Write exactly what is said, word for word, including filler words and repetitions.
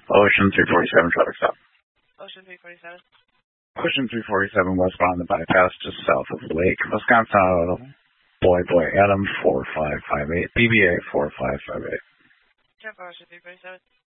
Ocean three forty-seven, traffic stop. Ocean three forty-seven. Ocean three forty-seven, westbound the bypass, just south of Lake, Wisconsin. Boy, boy, Adam four five five eight, B B A four five five eight. Ten for Ocean three forty-seven.